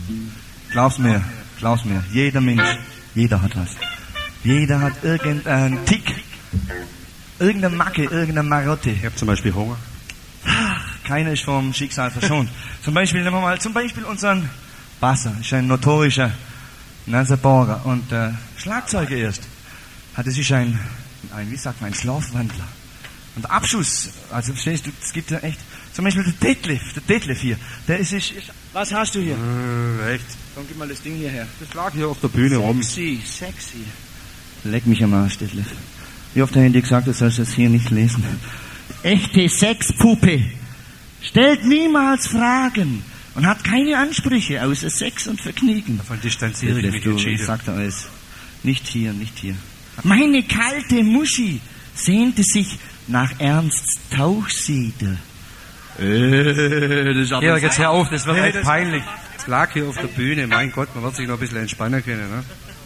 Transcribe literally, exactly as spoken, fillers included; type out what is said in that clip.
Glaub's mir, glaub's mir. Jeder Mensch, jeder hat was. Jeder hat irgendeinen Tick, irgendeine Macke, irgendeine Marotte. Ich habe zum Beispiel Hunger. Ach, keiner ist vom Schicksal verschont. Zum Beispiel, nehmen wir mal, zum Beispiel unseren Basser, ist ein notorischer Nasebohrer und äh, Schlagzeuger erst. Hatte sich ein, ein, wie sagt man, ein Schlafwandler. Und Abschuss, also verstehst du, es gibt ja echt, zum Beispiel der Detlef, der Detlef hier, der ist, ist, ist was hast du hier? Äh, echt? Komm, gib mal das Ding hierher. Das lag hier auf der Bühne rum. Sexy, sexy. Leck mich am Arsch, Detlef. Wie oft hat er dir gesagt, du sollst das hier nicht lesen? Echte Sexpuppe. Stellt niemals Fragen und hat keine Ansprüche außer Sex und Vergnügen. Davon distanziere ich mich du, entschieden. sagt er alles. Nicht hier, nicht hier. Meine kalte Muschi sehnte sich nach Ernsts Tauchsieder. Äh, das ist aber Georg, jetzt hör auf, das wird Nee, echt das- peinlich. Es lag hier auf der Bühne, mein Gott, man wird sich noch ein bisschen entspannen können, ne?